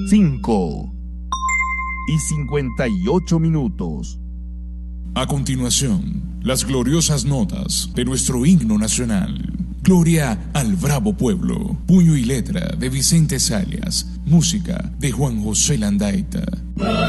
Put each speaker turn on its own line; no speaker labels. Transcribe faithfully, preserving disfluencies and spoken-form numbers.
cinco y cincuenta y ocho minutos.
A continuación, las gloriosas notas de nuestro himno nacional. Gloria al bravo pueblo. Puño y letra de Vicente Zayas. Música de Juan José Landaeta.